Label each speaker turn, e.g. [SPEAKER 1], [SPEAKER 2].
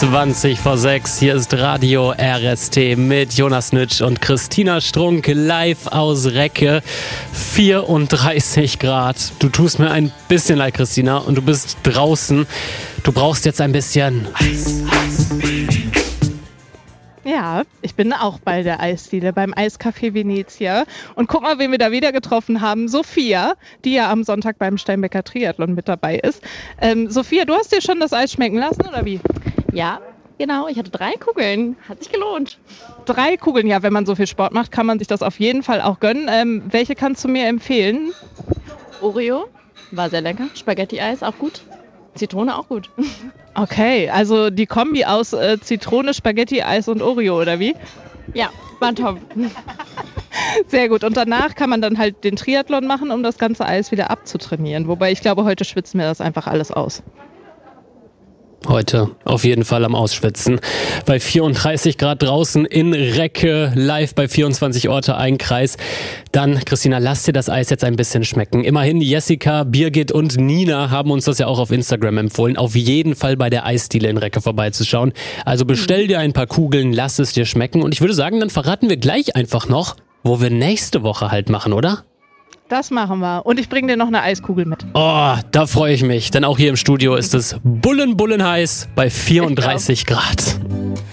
[SPEAKER 1] 20 vor 6. Hier ist Radio RST mit Jonas Nitsch und Christina Strunk live aus Recke. 34 Grad. Du tust mir ein bisschen leid, Christina, und du bist draußen. Du brauchst jetzt ein bisschen Eis.
[SPEAKER 2] Ja, ich bin auch bei der Eisdiele, beim Eiscafé Venezia. Und guck mal, wen wir da wieder getroffen haben. Sophia, die ja am Sonntag beim Steinbecker Triathlon mit dabei ist. Sophia, du hast dir schon das Eis schmecken lassen, oder wie?
[SPEAKER 3] Ja, genau. Ich hatte 3 Kugeln. Hat sich gelohnt.
[SPEAKER 2] 3 Kugeln, ja, wenn man so viel Sport macht, kann man sich das auf jeden Fall auch gönnen. Welche kannst du mir empfehlen?
[SPEAKER 3] Oreo, war sehr lecker. Spaghetti-Eis, auch gut. Zitrone, auch gut.
[SPEAKER 2] Okay, also die Kombi aus Zitrone, Spaghetti-Eis und Oreo, oder wie?
[SPEAKER 3] Ja, war top.
[SPEAKER 2] Sehr gut. Und danach kann man dann halt den Triathlon machen, um das ganze Eis wieder abzutrainieren. Wobei ich glaube, heute schwitzen wir das einfach alles aus.
[SPEAKER 1] Heute auf jeden Fall am Ausschwitzen. Bei 34 Grad draußen in Recke, live bei 24 Orte, ein Kreis. Dann, Christina, lass dir das Eis jetzt ein bisschen schmecken. Immerhin Jessica, Birgit und Nina haben uns das ja auch auf Instagram empfohlen, auf jeden Fall bei der Eisdiele in Recke vorbeizuschauen. Also bestell dir ein paar Kugeln, lass es dir schmecken. Und ich würde sagen, dann verraten wir gleich einfach noch, wo wir nächste Woche halt machen, oder?
[SPEAKER 2] Das machen wir. Und ich bringe dir noch eine Eiskugel mit.
[SPEAKER 1] Oh, da freue ich mich. Denn auch hier im Studio ist es bullenheiß bei 34 Grad.